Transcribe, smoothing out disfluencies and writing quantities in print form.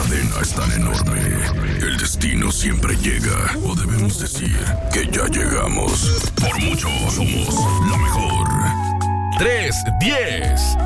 cadena es tan enorme. El destino siempre llega. O debemos decir que ya llegamos. Por mucho somos la mejor. 3, 10,